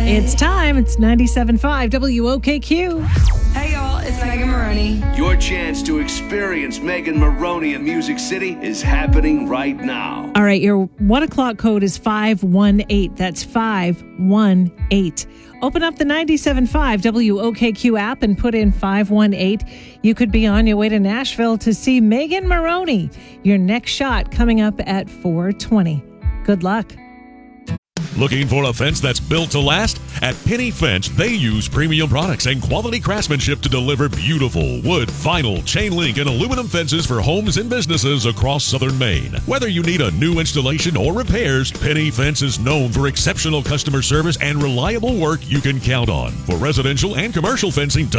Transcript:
It's time. It's 97.5 WOKQ. Hey y'all, it's Megan Maroney. Your chance to experience Megan Maroney in Music City is happening right now. All right, your 1 o'clock code is 518. That's 518. Open up the 97.5 WOKQ app and put in 518. You could be on your way to Nashville to see Megan Maroney. Your next shot coming up at 4:20. Good luck. Looking for a fence that's built to last? At Penny Fence, they use premium products and quality craftsmanship to deliver beautiful wood, vinyl, chain link, and aluminum fences for homes and businesses across southern Maine. Whether you need a new installation or repairs, Penny Fence is known for exceptional customer service and reliable work you can count on. For residential and commercial fencing